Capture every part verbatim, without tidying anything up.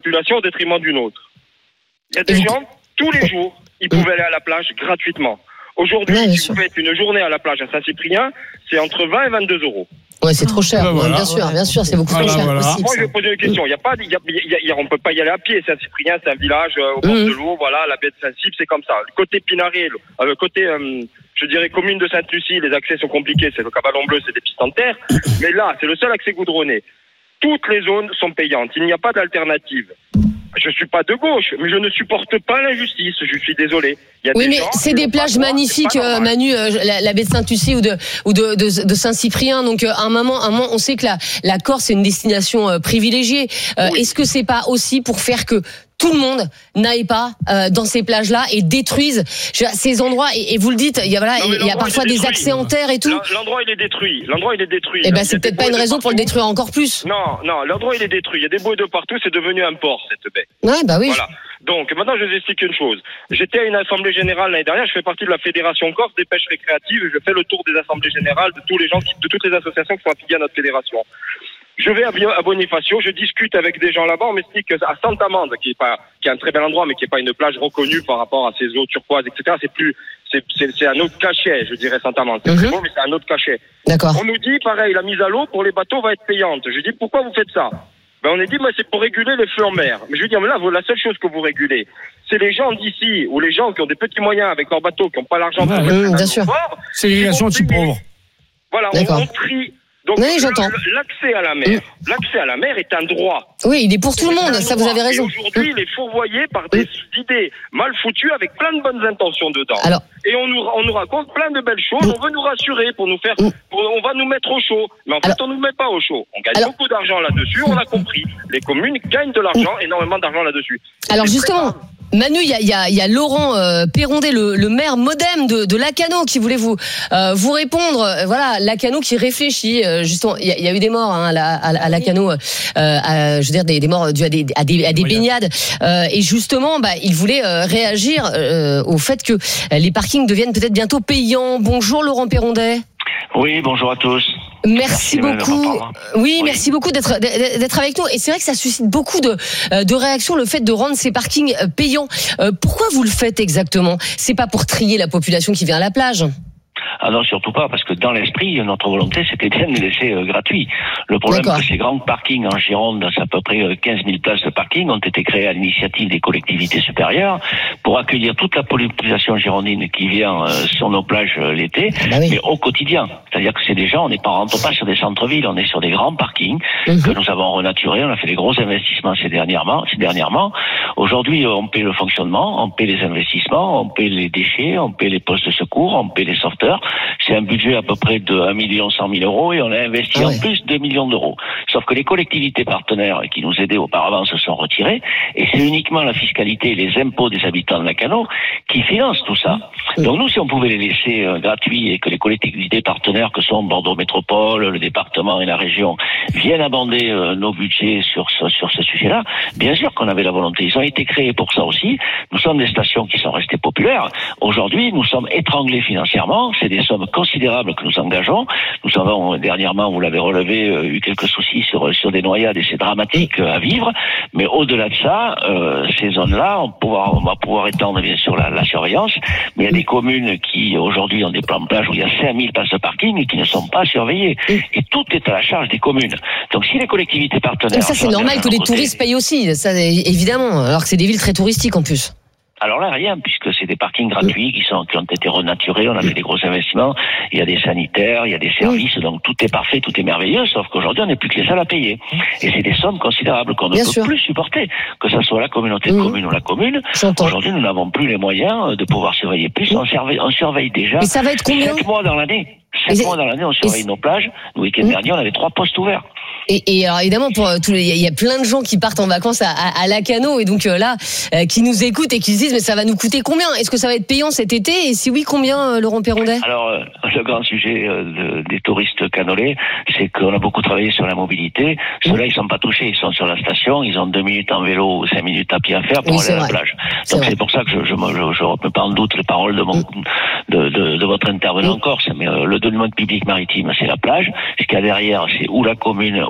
population au détriment d'une autre. Il y a des gens, tous les jours, ils pouvaient aller à la plage gratuitement. Aujourd'hui, ouais, si vous faites une journée à la plage à Saint-Cyprien, c'est entre vingt et vingt-deux euros. Ouais, c'est trop cher. Ah, voilà. Bien sûr, bien sûr, c'est beaucoup voilà, trop cher. Voilà. Possible, Moi, je vais poser une question. Il y a pas, il y a, il y a, il y a, on peut pas y aller à pied. Saint-Cyprien, c'est un village euh, au bord mmh. de l'eau. Voilà, la baie de Saint-Cypre, c'est comme ça. Le côté Pinaré, le, le côté, euh, je dirais, commune de Sainte-Lucie, les accès sont compliqués. C'est le Cabalon Bleu, c'est des pistes en terre. Mais là, c'est le seul accès goudronné. Toutes les zones sont payantes. Il n'y a pas d'alternative. Je suis pas de gauche, mais je ne supporte pas l'injustice. Je suis désolé. Il y a oui, des mais gens c'est des plages voir, magnifiques, euh, Manu, euh, la, la baie de Sainte-Lucie ou de ou de, de, de Saint-Cyprien. Donc, euh, à un moment, un moment, on sait que la, la Corse est une destination euh, privilégiée. Euh, oui. Est-ce que c'est pas aussi pour faire que tout le monde n'aille pas euh, dans ces plages-là et détruise ces endroits et, et vous le dites, il y a voilà, non, il y a parfois des accès en terre et tout. L'endroit il est détruit. L'endroit il est détruit. Eh ben c'est peut-être pas une raison pour le détruire encore plus. Non, non, l'endroit il est détruit. Il y a des bouées de partout. C'est devenu un port cette baie. Ouais, bah oui. Voilà. Donc maintenant je vous explique une chose. J'étais à une assemblée générale l'année dernière. Je fais partie de la fédération Corse des pêches récréatives. Et je fais le tour des assemblées générales de tous les gens, qui, de toutes les associations qui sont affiliées à notre fédération. Je vais à Bonifacio, je discute avec des gens là-bas, on m'explique qu'à Sainte-Amande, qui est pas, qui est un très bel endroit, mais qui est pas une plage reconnue par rapport à ses eaux turquoises, et cetera, c'est plus, c'est, c'est, c'est un autre cachet, je dirais Sainte-Amande. C'est mm-hmm. très beau, mais c'est un autre cachet. D'accord. On nous dit, pareil, la mise à l'eau pour les bateaux va être payante. Je dis, pourquoi vous faites ça? Ben, on est dit, mais c'est pour réguler les flux en mer. Mais je veux dire, mais là, la seule chose que vous régulez, c'est les gens d'ici, ou les gens qui ont des petits moyens avec leurs bateaux, qui n'ont pas l'argent pour ouais, mmh, bien sûr. C'est l'irrigation anti-pauvre. Voilà, on, on trie. Donc, oui, j'entends. L'accès à la mer, mmh. l'accès à la mer est un droit. Oui, il est pour tout le monde, ça vous avez raison. Et aujourd'hui, mmh. il est fourvoyé par des mmh. idées mal foutues avec plein de bonnes intentions dedans. Alors, et on nous, on nous raconte plein de belles choses, mmh. on veut nous rassurer pour nous faire, pour, on va nous mettre au chaud. Mais en fait, Alors, on nous met pas au chaud. On gagne Alors, beaucoup d'argent là-dessus, on a compris. Les communes gagnent de l'argent, mmh. énormément d'argent là-dessus. Et Alors justement, Manu, il y a, y, a, y a Laurent euh, Perrondet, le, le maire modem de, de Lacanau, qui voulait vous euh, vous répondre. Euh, voilà, Lacanau qui réfléchit. Euh, justement, il y, y a eu des morts hein, à, la, à, à Lacanau. Euh, à, je veux dire des, des morts dues à des, à des, à des baignades. Euh, et justement, bah, il voulait euh, réagir euh, au fait que les parkings deviennent peut-être bientôt payants. Bonjour Laurent Perrondet. Oui, bonjour à tous. Merci, merci beaucoup. Oui, oui, merci beaucoup d'être d'être avec nous. Et c'est vrai que ça suscite beaucoup de de réactions le fait de rendre ces parkings payants. Euh, pourquoi vous le faites exactement? C'est pas pour trier la population qui vient à la plage? Ah non, surtout pas, parce que dans l'esprit, notre volonté, c'était bien de les laisser euh, gratuits. Le problème, c'est que ces grands parkings en Gironde, c'est à peu près quinze mille places de parking, ont été créés à l'initiative des collectivités supérieures pour accueillir toute la population girondine qui vient euh, sur nos plages euh, l'été, bah oui. mais au quotidien. C'est-à-dire que c'est des gens, on n'est pas, on rentre pas sur des centres-villes, on est sur des grands parkings mmh. que nous avons renaturés, on a fait des gros investissements ces dernièrement. Ces dernièrement. Aujourd'hui, on paie le fonctionnement, on paie les investissements, on paie les déchets, on paie les postes de secours, on paie les sauveteurs. C'est un budget à peu près de un million cent mille euros et on a investi ah ouais. en plus deux millions d'euros. Sauf que les collectivités partenaires qui nous aidaient auparavant se sont retirées et c'est uniquement la fiscalité et les impôts des habitants de Lacanau qui financent tout ça. Mmh. Donc nous, si on pouvait les laisser euh, gratuits et que les collectivités partenaires que sont Bordeaux Métropole, le département et la région viennent abonder euh, nos budgets sur ce, sur ce sujet-là, bien sûr qu'on avait la volonté. Ils ont été créés pour ça aussi. Nous sommes des stations qui sont restées populaires. Aujourd'hui, nous sommes étranglés financièrement. C'est des sommes considérables que nous engageons. Nous avons dernièrement, vous l'avez relevé, euh, eu quelques soucis sur sur des noyades et c'est dramatique euh, à vivre. Mais au-delà de ça, euh, ces zones-là, on, pouvoir, on va pouvoir étendre bien sûr la, la surveillance. Mais il y a des communes qui aujourd'hui ont des plans de plage où il y a cinq mille places de parking et qui ne sont pas surveillées. Et tout est à la charge des communes. Donc si les collectivités partenaires... Et ça c'est normal que les côté, touristes payent aussi, ça évidemment, alors que c'est des villes très touristiques en plus. Alors là, rien, puisque c'est des parkings gratuits qui sont qui ont été renaturés, on a fait des gros investissements, il y a des sanitaires, il y a des services, oui. donc tout est parfait, tout est merveilleux, sauf qu'aujourd'hui, on n'est plus que les seuls à payer. Et c'est des sommes considérables qu'on ne Bien peut sûr. plus supporter, que ce soit la communauté de mmh. communes ou la commune. J'entends. Aujourd'hui, nous n'avons plus les moyens de pouvoir surveiller plus, on surveille, on surveille déjà Et ça va être combien sept mois dans l'année. Sept mois dans l'année, on surveille nos plages. Le week-end mmh. dernier, on avait trois postes ouverts. Et, et alors évidemment, pour tous les, il y a plein de gens qui partent en vacances à, à, à Lacanau et donc euh, là, euh, qui nous écoutent et qui se disent mais ça va nous coûter combien? Est-ce que ça va être payant cet été? Et si oui, combien, euh, Laurent Perrondet? Alors euh, le grand sujet euh, de, des touristes canolais, c'est qu'on a beaucoup travaillé sur la mobilité. Ceux-là, ils sont pas touchés, ils sont sur la station, ils ont deux minutes en vélo ou cinq minutes à pied à faire pour oui, aller à la vrai. plage. Donc c'est, c'est pour ça que je je me je, je remets pas en doute les paroles de mon mm. de, de, de votre intervenant mm. en Corse. Mais euh, le domaine public maritime, c'est la plage. Ce qu'il y a derrière, c'est ou la commune ou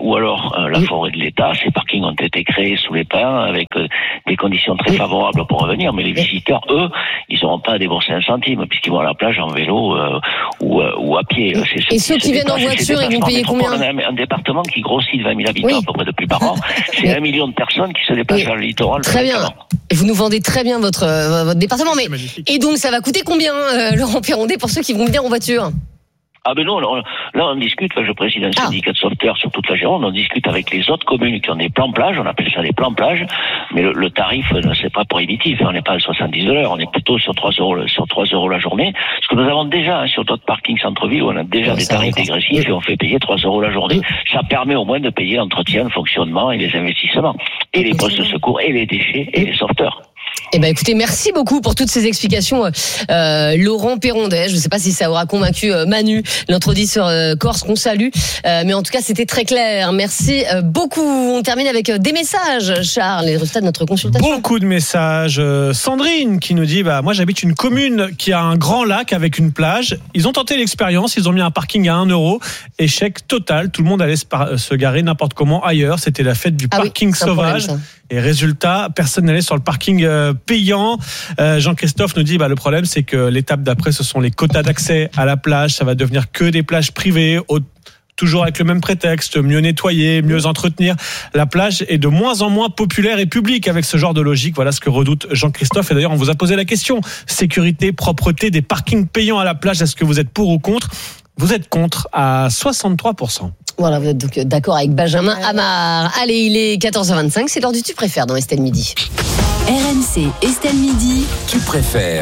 ou alors euh, la forêt de l'État. Ces parkings ont été créés sous les pins avec euh, des conditions très favorables pour revenir, mais les visiteurs, eux, ils n'auront pas à débourser un centime puisqu'ils vont à la plage en vélo euh, ou, euh, ou à pied. C'est Et ceux qui viennent en voiture, ils vont payer combien ? un, un département qui grossit de vingt mille habitants oui. à peu près depuis par an. C'est oui. un million de personnes qui se déplacent oui. vers le littoral. Très bien. Et vous nous vendez très bien votre, euh, votre département. Mais... Et donc, ça va coûter combien, euh, Laurent Perrondet, pour ceux qui vont venir en voiture ? Ah ben non, là on discute, je préside un syndicat ah. de sauveteurs sur toute la Gironde, on discute avec les autres communes qui ont des plans plage, on appelle ça des plans plage, mais le, le tarif, c'est pas prohibitif, on n'est pas à soixante-dix de l'heure, on est plutôt sur trois euros, sur trois euros la journée, parce que nous avons déjà, hein, sur d'autres parkings centre-ville, on a déjà ouais, des tarifs dégressifs et on fait payer trois euros la journée. Ça permet au moins de payer l'entretien, le fonctionnement et les investissements, et les postes de secours, et les déchets, et les sauveteurs. Eh ben, écoutez, merci beaucoup pour toutes ces explications, euh, Laurent Perrondet. Je ne sais pas si ça aura convaincu euh, Manu, notre auditeur euh, corse qu'on salue, euh, mais en tout cas, c'était très clair. Merci euh, beaucoup. On termine avec euh, des messages, Charles, les résultats de notre consultation. Beaucoup de messages. Euh, Sandrine qui nous dit, bah, moi j'habite une commune qui a un grand lac avec une plage. Ils ont tenté l'expérience, ils ont mis un parking à un euro. Échec total, tout le monde allait se, par- se garer n'importe comment ailleurs. C'était la fête du ah parking oui, sauvage. Problème, et résultat, personne n'allait sur le parking euh, payant. Euh, Jean-Christophe nous dit, bah, le problème, c'est que l'étape d'après, ce sont les quotas d'accès à la plage. Ça va devenir que des plages privées, au, toujours avec le même prétexte, mieux nettoyer, mieux entretenir. La plage est de moins en moins populaire et publique avec ce genre de logique. Voilà ce que redoute Jean-Christophe. Et d'ailleurs, on vous a posé la question. Sécurité, propreté, des parkings payants à la plage. Est-ce que vous êtes pour ou contre ? Vous êtes contre à soixante-trois pour cent. Voilà, vous êtes donc d'accord avec Benjamin Amar. Allez, il est quatorze heures vingt-cinq, c'est l'heure du Tu préfères dans Estelle Midi. R M C, Estelle Midi. Tu préfères.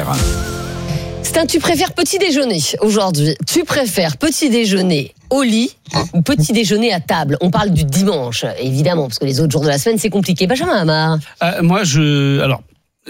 C'est un Tu préfères petit déjeuner aujourd'hui. Tu préfères petit déjeuner au lit ou petit déjeuner à table ? On parle du dimanche, évidemment, parce que les autres jours de la semaine, c'est compliqué. Benjamin Amar. Euh, moi, je... Alors...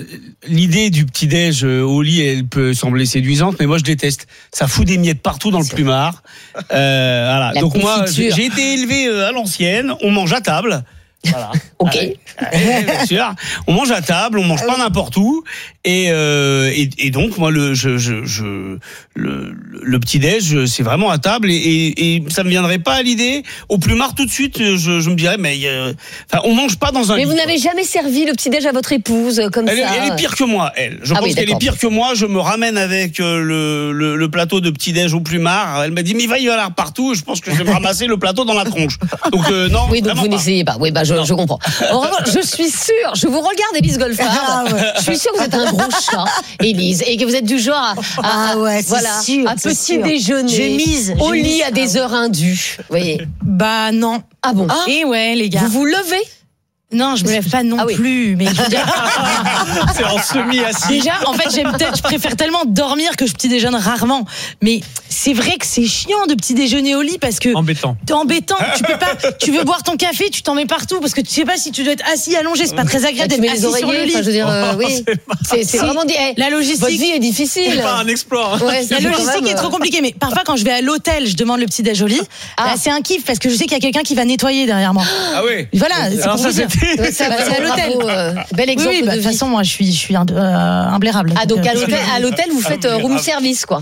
L'idée du petit-déj au lit, elle peut sembler séduisante, mais moi je déteste. Ça fout des miettes partout dans le plumard. Euh, voilà. La Donc confiture. moi, j'ai été élevé à l'ancienne. On mange à table. Voilà. Ok. Ouais, bien sûr. On mange à table, on mange pas n'importe où, et, euh, et et donc moi le je je, je le, le petit déj c'est vraiment à table et, et et ça me viendrait pas à l'idée au plumard tout de suite. Je je me dirais mais euh, enfin on mange pas dans un. Mais lit, vous n'avez quoi. jamais servi le petit déj à votre épouse comme elle, ça. Elle est pire que moi, elle. Je ah pense oui, qu'elle est pire que moi. Je me ramène avec euh, le, le le plateau de petit déj au plumard. Elle m'a dit mais il va y avoir partout. Je pense que je vais me ramasser le plateau dans la tronche. Donc euh, non. Oui donc vous pas. N'essayez pas. Oui bah je, je comprends. En revanche, je suis sûre, je vous regarde, Élise Goldfarb, ah ouais. Je suis sûre que vous êtes un gros chat, Élise, et que vous êtes du genre à, à, ah ouais, c'est voilà, sûr, à c'est petit sûr. déjeuner, j'ai mise, au j'ai lit mise, à des ah heures indues. Vous voyez. Bah non. Ah bon. Ah. Et ouais, les gars. Vous vous levez ? Non, je me lève pas non ah oui. plus, mais je veux dire... C'est en semi-assis. Déjà, en fait, j'aime peut-être, je préfère tellement dormir que je petit déjeune rarement. Mais c'est vrai que c'est chiant de petit déjeuner au lit parce que embêtant. T'es embêtant. Tu peux pas. Tu veux boire ton café, tu t'en mets partout parce que tu sais pas si tu dois être assis, allongé. C'est pas très agréable d'être assis sur le lit. Enfin, je veux dire, euh, oui. C'est, c'est vraiment dit. Hey, la logistique. Votre vie est difficile. C'est pas un exploit. Hein. Ouais, la logistique est trop compliquée. Mais parfois, quand je vais à l'hôtel, je demande le petit déj au lit. Ah. Là, c'est un kiff parce que je sais qu'il y a quelqu'un qui va nettoyer derrière moi. Ah oui. Voilà. C'est alors ça c'était. C'est à l'hôtel. Euh, bel exemple. Oui, oui bah, de toute façon, moi, je suis, je suis euh, imblairable. Ah, donc, donc à l'hôtel, à l'hôtel, vous faites euh, room service, quoi.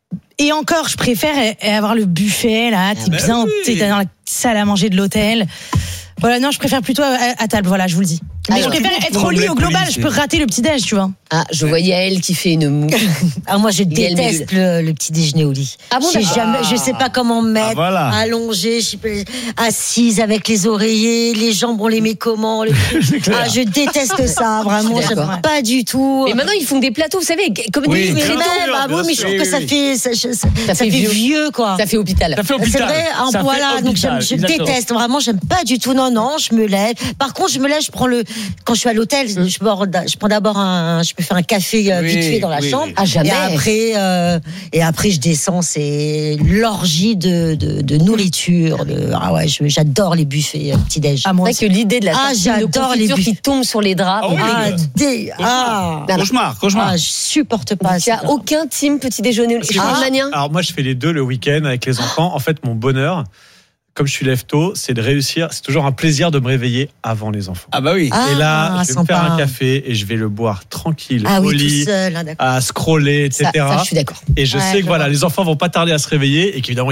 Et encore, je préfère avoir le buffet, là, t'es ah bien, oui. t'es dans la salle à manger de l'hôtel. Voilà, non, je préfère plutôt à, à table, voilà, je vous le dis. Mais alors, je préfère être au lit au global, je peux rater le petit-déj, tu vois. Ah, je voyais elle qui fait une moue. Ah, moi, je déteste le, le petit déjeuner au lit. Ah bon, j'ai jamais, je sais pas comment me mettre, ah, voilà. allongée, je sais pas, assise avec les oreillers, les jambes, on les met comment, le... Ah, je déteste ça, vraiment, j'aime pas du tout. Et maintenant, ils font des plateaux, vous savez, comme oui, des même, ah bon, mais je trouve oui, que ça oui. fait, ça, ça, ça, ça fait vieux. vieux, quoi. Ça fait hôpital. Ça fait hôpital. C'est vrai, hein, ça voilà, fait donc hôpital, je déteste, vraiment, j'aime pas du tout, non, non, je me lève. Par contre, je me lève, je prends le, quand je suis à l'hôtel, je, je prends d'abord un, je peux faire un café euh, oui, vite fait dans la oui, chambre. Oui. Ah, jamais. Et après, euh, et après, je descends, c'est l'orgie de, de, de nourriture. De, ah ouais, je, j'adore les buffets euh, petit-déj. Ah, moi, c'est vrai que l'idée de la ah, j'adore les buffets qui tombent sur les draps. Ah, oui, ah, dé, ah, cauchemar, cauchemar. Ah, je supporte pas. Il n'y a aucun team petit déjeuner. Ah. Alors, moi, je fais les deux le week-end avec les enfants. En fait, mon bonheur, comme je suis lève tôt, c'est de réussir. C'est toujours un plaisir de me réveiller avant les enfants. Ah bah oui. Et là, ah, je vais sympa. me faire un café et je vais le boire tranquille, ah, au oui, lit, seul, hein, à scroller, et cetera. Ça, ça, je suis d'accord. Et je ouais, sais que je voilà, vois. les enfants vont pas tarder à se réveiller et qu'évidemment, il est pas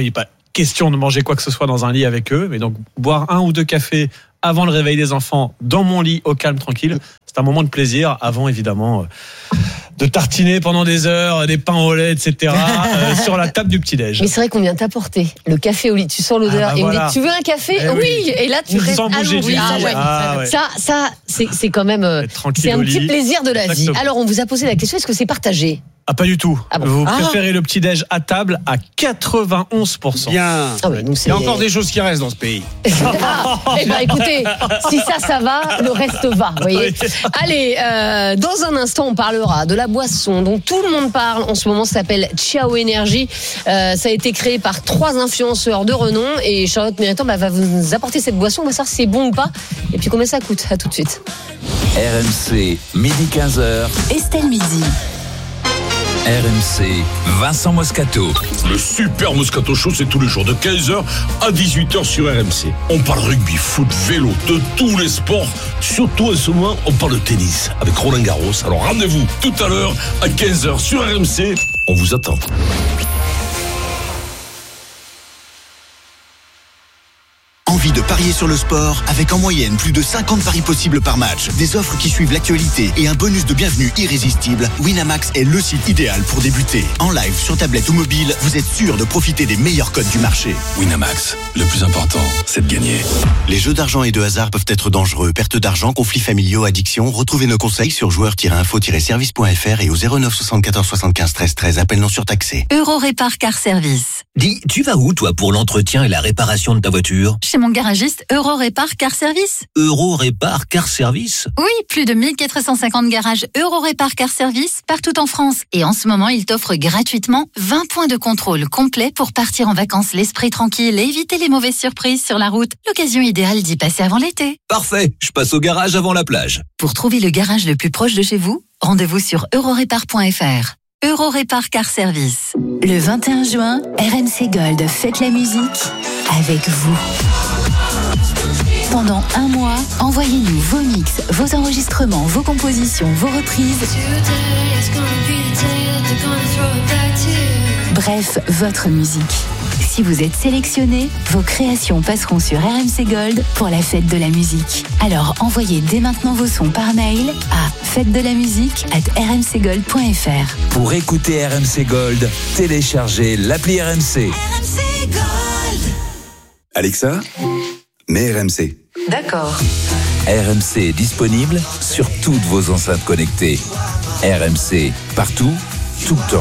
question de manger quoi que ce soit dans un lit avec eux, mais donc boire un ou deux cafés avant le réveil des enfants, dans mon lit, au calme, tranquille, c'est un moment de plaisir, avant évidemment euh, de tartiner pendant des heures, des pains au lait, et cetera, euh, sur la table du petit-déj. Mais c'est vrai qu'on vient t'apporter le café au lit, tu sens l'odeur, ah bah et voilà. on dit, tu veux un café? Eh oui. oui, et là tu on restes sent bouger allongé. du Ah lit. ouais. Ah ouais. Ça, ça c'est, c'est quand même, euh, c'est un petit plaisir de la Exactement. vie. Alors on vous a posé la question, est-ce que c'est partagé? Ah, pas du tout. Ah bon. Vous Ah. préférez le petit-déj à table à quatre-vingt-onze pour cent. Bien. Ah ouais, donc c'est... Il y a encore des choses qui restent dans ce pays. Ah, eh ben écoutez, si ça, ça va, le reste va. Vous voyez. Allez, euh, dans un instant, on parlera de la boisson dont tout le monde parle en ce moment. Ça s'appelle Ciao Energy. Euh, ça a été créé par trois influenceurs de renom et Charlotte Méritant bah, va vous apporter cette boisson. On va savoir si c'est bon ou pas et puis combien ça coûte. À tout de suite. R M C, midi quinze heures. Estelle Midi. R M C, Vincent Moscato. Le super Moscato Show, c'est tous les jours de quinze heures à dix-huit heures sur R M C. On parle rugby, foot, vélo, de tous les sports. Surtout en ce moment, on parle de tennis avec Roland Garros. Alors rendez-vous tout à l'heure à quinze heures sur R M C. On vous attend. Envie de parier sur le sport avec en moyenne plus de cinquante paris possibles par match, des offres qui suivent l'actualité et un bonus de bienvenue irrésistible. Winamax est le site idéal pour débuter. En live, sur tablette ou mobile, vous êtes sûr de profiter des meilleurs codes du marché. Winamax, le plus important, c'est de gagner. Les jeux d'argent et de hasard peuvent être dangereux. Perte d'argent, conflits familiaux, addiction. Retrouvez nos conseils sur joueurs tiret info tiret service point f r et au zéro neuf soixante-quatorze soixante-quinze treize treize. Appel non surtaxé. Eurorépar Car Service. Dis, tu vas où toi pour l'entretien et la réparation de ta voiture? Chez mon garagiste Eurorépar Car Service. Eurorépar Car Service? Oui, plus de mille quatre cent cinquante garages Eurorépar Car Service partout en France. Et en ce moment, il t'offre gratuitement vingt points de contrôle complet pour partir en vacances l'esprit tranquille et éviter les mauvaises surprises sur la route. L'occasion idéale d'y passer avant l'été. Parfait, je passe au garage avant la plage. Pour trouver le garage le plus proche de chez vous, rendez-vous sur eurorépar point f r. Eurorépar Car Service. Le vingt et un juin, R M C Gold fête la musique avec vous. Pendant un mois, envoyez-nous vos mix, vos enregistrements, vos compositions, vos reprises. Bref, votre musique. Si vous êtes sélectionné, vos créations passeront sur R M C Gold pour la fête de la musique. Alors envoyez dès maintenant vos sons par mail à fête de la musique arobase r m c gold point f r. Pour écouter R M C Gold, téléchargez l'appli R M C. R M C Gold. Alexa, mets R M C. D'accord. R M C est disponible sur toutes vos enceintes connectées. R M C, partout, tout le temps.